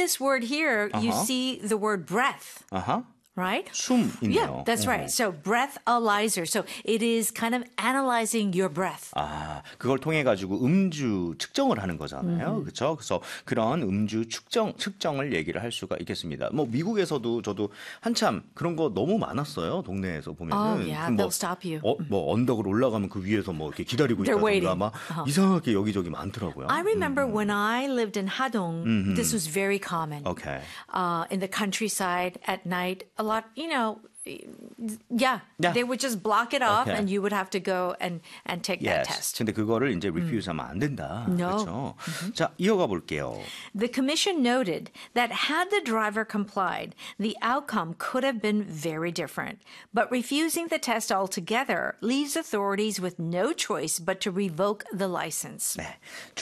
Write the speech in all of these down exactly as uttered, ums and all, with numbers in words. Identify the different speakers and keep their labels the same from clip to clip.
Speaker 1: this word here, you
Speaker 2: Uh-huh.
Speaker 1: see the word breath.
Speaker 2: Uh-huh.
Speaker 1: Right?
Speaker 2: 숨이네요.
Speaker 1: Yeah, that's right. So breathalyzer. So it is kind of analyzing your breath.
Speaker 2: 아, 그걸 통해 가지고 음주 측정을 하는 거잖아요. 그렇죠? 그래서 그런 음주 측정 측정을 얘기를 할 수가 있겠습니다. 뭐 미국에서도 저도 한참 그런 거 너무 많았어요. 동네에서 보면은
Speaker 1: Oh, yeah,
Speaker 2: 뭐,
Speaker 1: they'll stop you.
Speaker 2: 어, 뭐 언덕을 올라가면 그 위에서 뭐 이렇게 기다리고
Speaker 1: They're
Speaker 2: 있다든가
Speaker 1: waiting.
Speaker 2: 막
Speaker 1: Uh-huh.
Speaker 2: 이상하게 여기저기 많더라고요.
Speaker 1: I remember when I lived in Hadong, this was very common.
Speaker 2: Okay.
Speaker 1: Uh, in the countryside at night, a lot, you know, yeah,
Speaker 2: Yeah.
Speaker 1: they would just block it off
Speaker 2: Okay.
Speaker 1: and you would have to go and, and take that
Speaker 2: Yes.
Speaker 1: test.
Speaker 2: 근데 그거를 이제 refuse하면 안 된다.
Speaker 1: No.
Speaker 2: 그렇죠? 자, 이어가 볼게요.
Speaker 1: The commission noted that had the driver complied, the outcome could have been very different. But refusing the test altogether leaves authorities with no choice but to revoke the license.
Speaker 2: 네.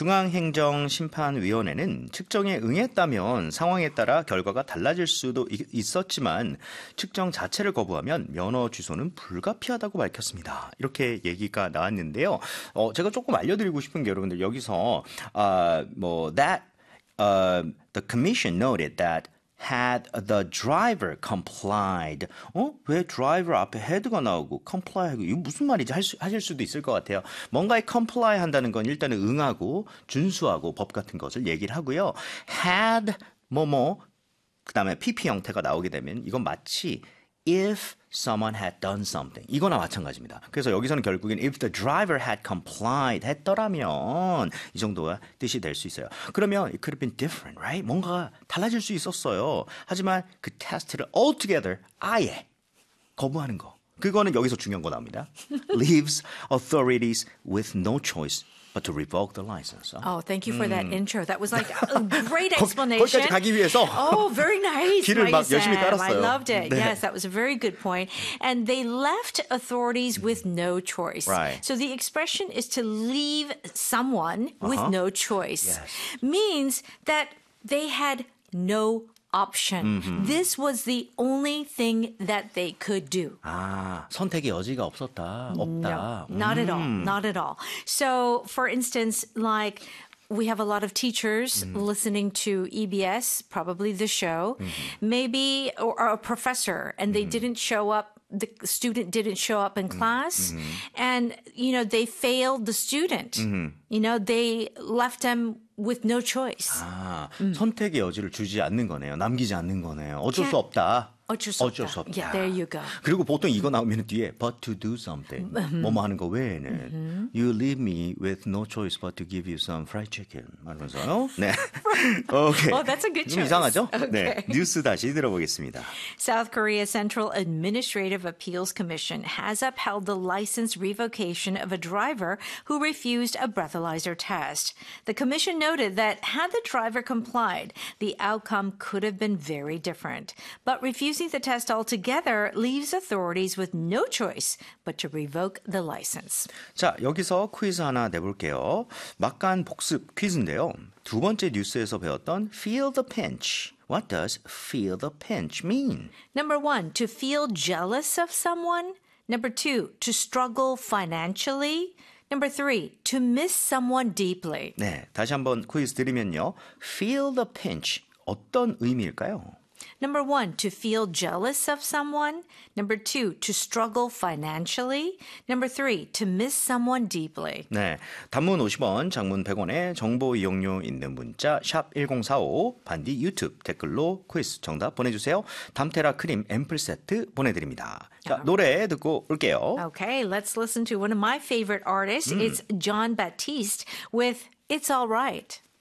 Speaker 2: 중앙행정심판위원회는 측정에 응했다면 상황에 따라 결과가 달라질 수도 있었지만 측정 자체를 거부하면 면허 취소는 불가피하다고 밝혔습니다. 이렇게 얘기가 나왔는데요. 어, 제가 조금 알려드리고 싶은 게 여러분들 여기서 아, 뭐 that uh, the commission noted that had the driver complied. 어? 왜 driver 앞에 had가 나오고 comply 하고 이거 무슨 말이지 할 수, 하실 수도 있을 것 같아요. 뭔가에 comply 한다는 건 일단은 응하고 준수하고 법 같은 것을 얘기를 하고요. had 뭐뭐 그다음에 피피 형태가 나오게 되면 이건 마치 if someone had done something 이거나 마찬가지입니다. 그래서 여기서는 결국엔 if the driver had complied 했더라면 이 정도가 뜻이 될 수 있어요. 그러면 it could have been different, right? 뭔가 달라질 수 있었어요. 하지만 그 테스트를 altogether 아예 거부하는 거. 그거는 여기서 중요한 거 나옵니다. Leaves authorities with no choice but to revoke the license.
Speaker 1: Oh, thank you for that intro. That was like a great explanation.
Speaker 2: 거기까지 가기 위해서
Speaker 1: Oh, very nice.
Speaker 2: 길을 막
Speaker 1: Mike
Speaker 2: 열심히
Speaker 1: Sam. I
Speaker 2: 깔았어요.
Speaker 1: loved it.
Speaker 2: 네.
Speaker 1: Yes, that was a very good point. And they left authorities with no choice.
Speaker 2: Right.
Speaker 1: So the expression is to leave someone with
Speaker 2: Uh-huh.
Speaker 1: no choice.
Speaker 2: Yes.
Speaker 1: Means that they had no option.
Speaker 2: Mm-hmm.
Speaker 1: This was the only thing that they could do.
Speaker 2: 아, 선택의 여지가 없었다. 없다.
Speaker 1: No, not at all. Not at all. So, for instance, like we have a lot of teachers listening to E B S, probably the show, maybe, or, or a professor, and they didn't show up. The student didn't show up in class, and you know they failed the student. You know they left them with no choice.
Speaker 2: 아, 선택의 여지를 주지 않는 거네요. 남기지 않는 거네요. 어쩔 수
Speaker 1: Can't-
Speaker 2: 없다.
Speaker 1: 어쩔 수
Speaker 2: 어쩔
Speaker 1: 없다.
Speaker 2: 수 없다.
Speaker 1: Yeah, there you go.
Speaker 2: 그리고 보통 이거 나오면 뒤에 but to do something. 뭐뭐 하는 거 외에는 you leave me with no choice but to give you some fried chicken. 말하면서요. 네. 오케이.
Speaker 1: Oh, that's a good
Speaker 2: 좀
Speaker 1: choice.
Speaker 2: 이상하죠?
Speaker 1: Okay.
Speaker 2: 네. 뉴스 다시 들어보겠습니다.
Speaker 1: South Korea Central Administrative Appeals Commission has upheld the license revocation of a driver who refused a breathalyzer test. The commission noted that had the driver complied, the outcome could have been very different. But refusing the test altogether leaves authorities with no choice but to revoke the license.
Speaker 2: 자, 여기서 퀴즈 하나 내볼게요. 막간 복습 퀴즈인데요. 두 번째 뉴스에서 배웠던 feel the pinch. What does feel the pinch mean?
Speaker 1: Number one, to feel jealous of someone. Number two, to struggle financially. Number three, to miss someone deeply.
Speaker 2: 네, 다시 한번 퀴즈 드리면요. feel the pinch. 어떤 의미일까요?
Speaker 1: Number one, to feel jealous of someone. Number two, to struggle financially. Number three, to miss someone deeply.
Speaker 2: 네, 단문 오십 원, 장문 백 원의 정보 이용료 있는 문자 샵 일공사오 반디 유튜브 댓글로 퀴즈 정답 보내주세요. 담테라 크림 앰플 세트 보내드립니다. 자, 노래 듣고 올게요.
Speaker 1: Okay, let's listen to one of my favorite artists. It's John Baptiste with It's All Right.